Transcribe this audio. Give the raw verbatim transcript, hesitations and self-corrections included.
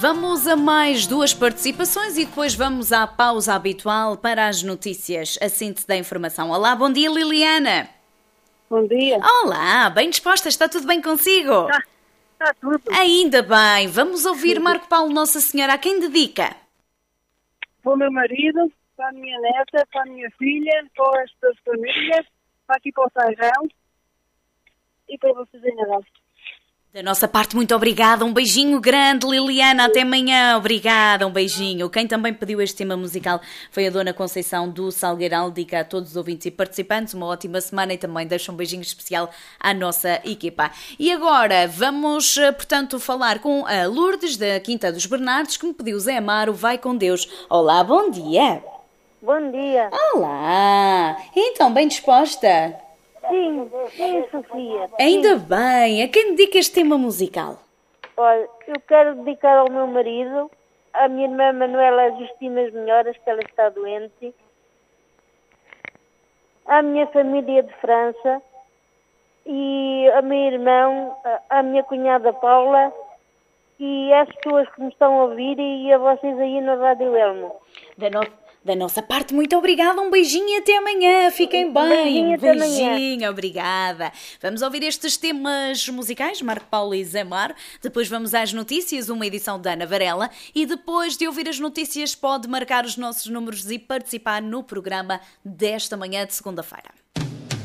vamos a mais duas participações e depois vamos à pausa habitual para as notícias, a síntese da informação. Olá, bom dia, Liliana. Bom dia. Olá, bem disposta, está tudo bem consigo? Está, está tudo. Ainda bem, vamos ouvir Marco Paulo Nossa Senhora, a quem dedica? Para o meu marido, para a minha neta, para a minha filha, para estas famílias, para aqui para o Sairão e para vocês em Nadal. Da nossa parte, muito obrigada. Um beijinho grande, Liliana. Até amanhã. Obrigada. Um beijinho. Quem também pediu este tema musical foi a Dona Conceição do Salgueiral. Dedica a todos os ouvintes e participantes uma ótima semana e também deixa um beijinho especial à nossa equipa. E agora vamos, portanto, falar com a Lourdes da Quinta dos Bernardos, que me pediu Zé Amaro, Vai com Deus. Olá, bom dia. Bom dia. Olá. Então, bem disposta? Sim, sim, Sofia. Ainda bem. A quem dedica este tema musical? Olha, eu quero dedicar ao meu marido, à minha irmã Manuela Justinas Melhoras, que ela está doente, à minha família de França e ao meu irmão, à minha cunhada Paula e às pessoas que me estão a ouvir e a vocês aí na Rádio Elmo. Da, no... da nossa parte, muito obrigada. Um beijinho e até amanhã. Fiquem bem. Beijinho, até beijinho, amanhã. Obrigada. Vamos ouvir estes temas musicais, Marco Paulo e Zé Amaro. Depois vamos às notícias, uma edição da Ana Varela. E depois de ouvir as notícias, pode marcar os nossos números e participar no programa desta manhã de segunda-feira.